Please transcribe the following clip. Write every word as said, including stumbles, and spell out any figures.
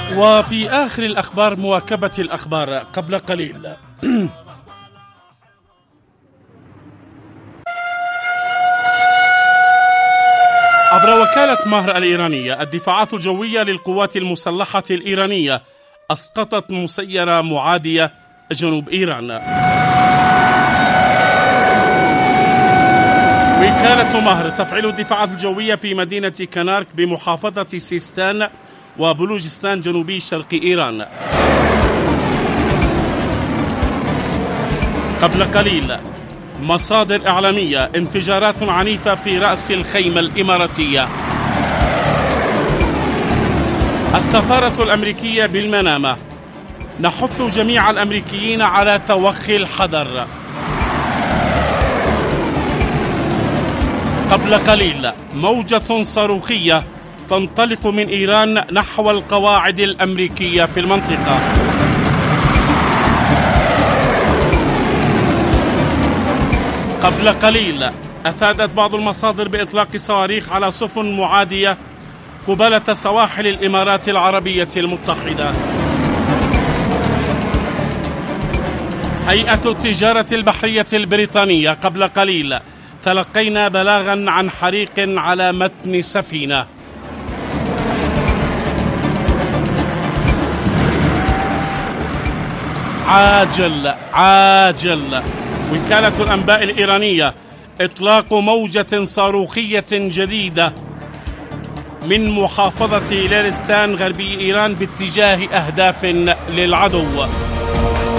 وفي آخر الأخبار مواكبة الأخبار قبل قليل. عبر وكالة مهر الإيرانية، الدفاعات الجوية للقوات المسلحة الإيرانية أسقطت مسيرة معادية جنوب إيران. وكالة مهر تفعيل الدفاعات الجوية في مدينة كنارك بمحافظة سيستان وبلوجستان جنوبي شرق إيران. قبل قليل مصادر إعلامية: انفجارات عنيفة في رأس الخيمة الإماراتية. السفارة الأمريكية بالمنامة: نحث جميع الأمريكيين على توخي الحذر. قبل قليل موجة صاروخية تنطلق من إيران نحو القواعد الأمريكية في المنطقة. قبل قليل أفادت بعض المصادر بإطلاق صواريخ على سفن معادية قبالة سواحل الإمارات العربية المتحدة. هيئة التجارة البحرية البريطانية: قبل قليل تلقينا بلاغا عن حريق على متن سفينة. عاجل عاجل وكالة الأنباء الإيرانية: إطلاق موجة صاروخية جديدة من محافظة ليرستان غربي إيران باتجاه أهداف للعدو.